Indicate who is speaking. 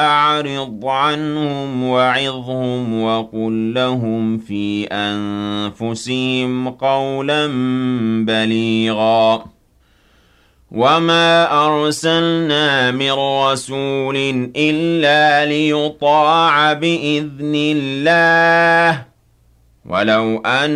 Speaker 1: أعرض عنهم وعظهم وقل لهم في أنفسهم قولا بليغا وما أرسلنا من رسول إلا ليطاع بإذن الله ولو أن